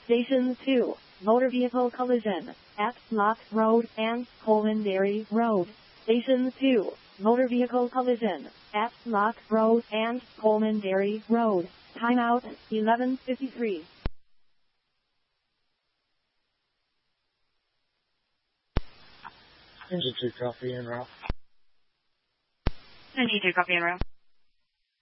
Station 2, motor vehicle collision, at Lock Road and Colmandary Road. Station 2, motor vehicle collision, at Lock Road and Colmandary Road. Timeout, 11:53. 92 copy en route. 92 copy en route.